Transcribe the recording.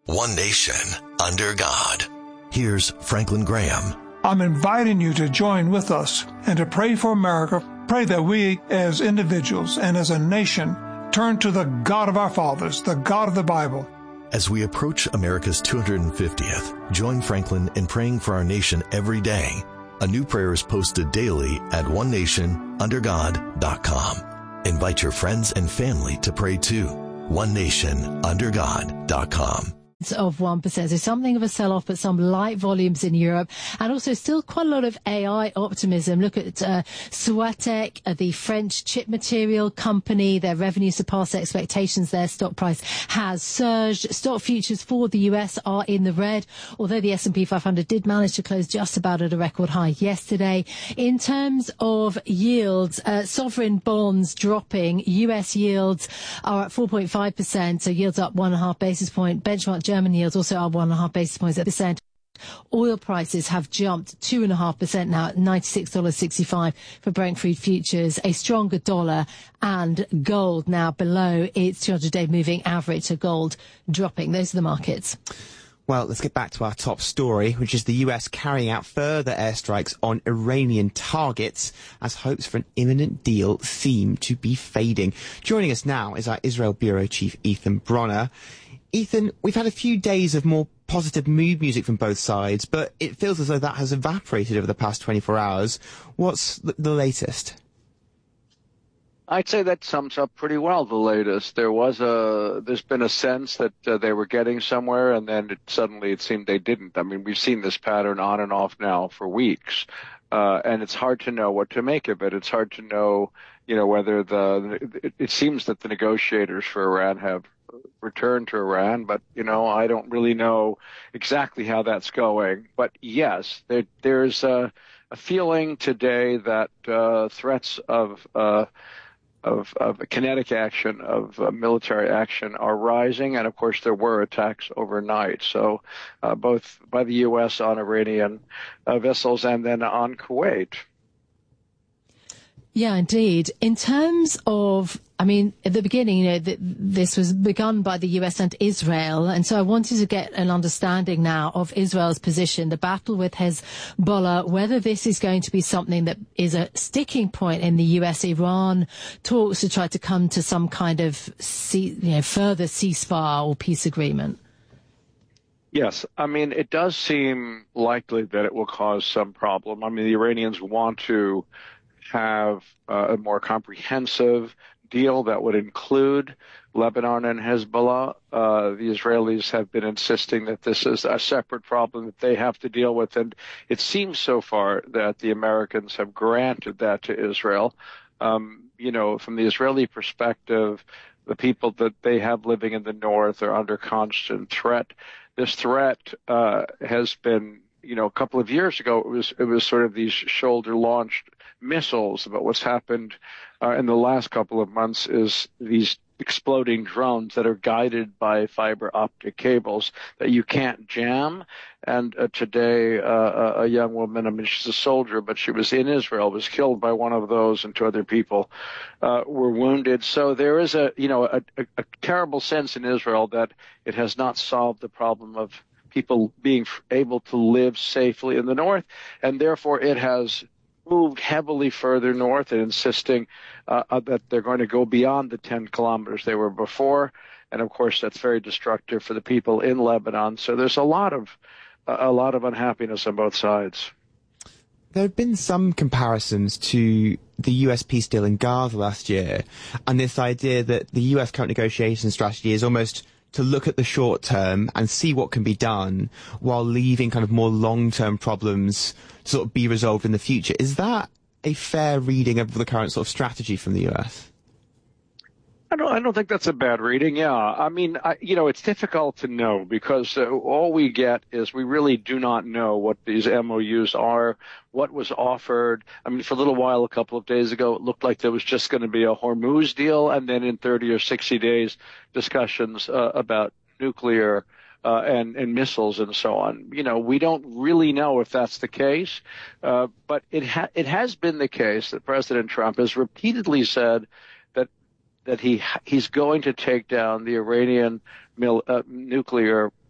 One nation, under God. Here's Franklin Graham. I'm inviting you to join with us and to pray for America. Pray that we as individuals and as a nation turn to the God of our fathers, the God of the Bible. As we approach America's 250th, join Franklin in praying for our nation every day. A new prayer is posted daily at onenationundergod.com. Invite your friends and family to pray too. onenationundergod.com. Of 1%. So something of a sell-off, but some light volumes in Europe, and also still quite a lot of AI optimism. Look at Soitec, the French chip material company. Their revenue surpassed expectations. Their stock price has surged. Stock futures for the US are in the red, although the S&P 500 did manage to close just about at a record high yesterday. In terms of yields, sovereign bonds dropping. US yields are at 4.5%, so yields up 1.5 basis point. Benchmark German yields also are 1.5 basis points at percent. Oil prices have jumped 2.5% now at $96.65 for Brent crude futures. A stronger dollar, and gold now below its 200-day moving average. So gold dropping. Those are the markets. Well, let's get back to our top story, which is the US carrying out further airstrikes on Iranian targets as hopes for an imminent deal seem to be fading. Joining us now is our Israel Bureau Chief, Ethan Bronner. Ethan, we've had a few days of more positive mood music from both sides, but it feels as though that has evaporated over the past 24 hours. What's the latest? I'd say that sums up pretty well the latest. There's been a sense that they were getting somewhere, and then suddenly it seemed they didn't. I mean, we've seen this pattern on and off now for weeks, and it's hard to know what to make of it. It's hard to know, whether it seems that the negotiators for Iran have returned to Iran, but, I don't really know exactly how that's going. But yes, there's a feeling today that threats of kinetic action, of military action are rising. And of course, there were attacks overnight. So both by the U.S. on Iranian vessels and then on Kuwait. Yeah, indeed. In terms of, at the beginning, this was begun by the US and Israel. And so I wanted to get an understanding now of Israel's position, the battle with Hezbollah, whether this is going to be something that is a sticking point in the US-Iran talks to try to come to some kind of further ceasefire or peace agreement. Yes. It does seem likely that it will cause some problem. The Iranians want to have a more comprehensive deal that would include Lebanon and Hezbollah. The Israelis have been insisting that this is a separate problem that they have to deal with, and it seems so far that the Americans have granted that to Israel. From the Israeli perspective, the people that they have living in the north are under constant threat. This threat has been, a couple of years ago, it was sort of these shoulder-launched missiles, but what's happened in the last couple of months is these exploding drones that are guided by fiber optic cables that you can't jam. And today, a young woman, she's a soldier, but she was in Israel, was killed by one of those, and two other people were wounded. So there is a terrible sense in Israel that it has not solved the problem of people being able to live safely in the north, and therefore it has moved heavily further north and insisting that they're going to go beyond the 10 kilometers they were before. And of course, that's very destructive for the people in Lebanon. So there's a lot of unhappiness on both sides. There have been some comparisons to the US peace deal in Gaza last year, and this idea that the US current negotiation strategy is almost to look at the short term and see what can be done while leaving kind of more long-term problems to sort of be resolved in the future. Is that a fair reading of the current sort of strategy from the US? I don't think that's a bad reading. Yeah. It's difficult to know because all we get is we really do not know what these MOUs are, what was offered. For a little while, a couple of days ago, it looked like there was just going to be a Hormuz deal, and then in 30 or 60 days, discussions about nuclear and missiles and so on. We don't really know if that's the case, but it has been the case that President Trump has repeatedly said that he's going to take down the Iranian nuclear